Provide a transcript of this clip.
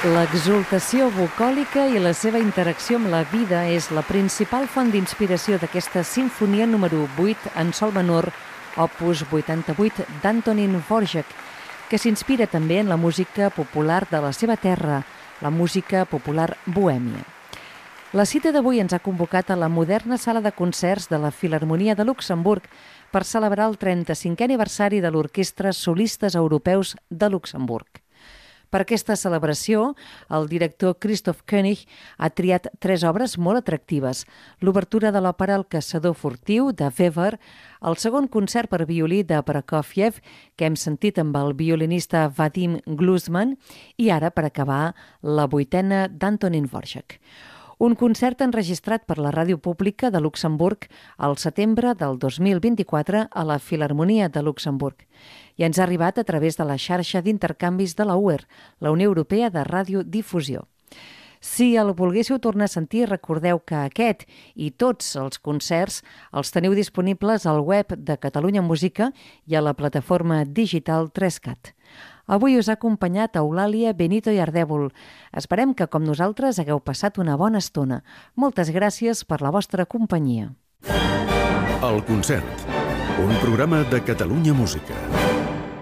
L'exultació bucòlica i la seva interacció amb la vida és la principal font d'inspiració d'aquesta sinfonia número 8 en sol menor, opus 88 d'Antonín Dvořák, que s'inspira també en la música popular de la seva terra, la música popular bohèmia. La cita d'avui ens ha convocat a la moderna sala de concerts de la Filharmonia de Luxemburg per celebrar el 35è aniversari de l'Orquestra Solistes Europeus de Luxemburg. Per aquesta celebració, el director Christoph Koenig ha triat 3 obres molt atractives. L'obertura de l'òpera El caçador furtiu, de Weber, el segon concert per violí de Prokofiev, que hem sentit amb el violinista Vadim Gluzman, i ara, per acabar, la 8a d'Antonín Dvořák. Un concert enregistrat per la Ràdio Pública de Luxemburg al setembre del 2024 a la Filharmonia de Luxemburg. I ens ha arribat a través de la xarxa d'intercanvis de la UER, la Unió Europea de Radiodifusió. Si el volguéssiu tornar a sentir, recordeu que aquest i tots els concerts els teniu disponibles al web de Catalunya Música i a la plataforma digital 3CAT. Avui us ha acompanyat Eulàlia Benito i Ardèvol. Esperem que, com nosaltres, hagueu passat una bona estona. Moltes gràcies per la vostra companyia. El concert, un programa de Catalunya Música.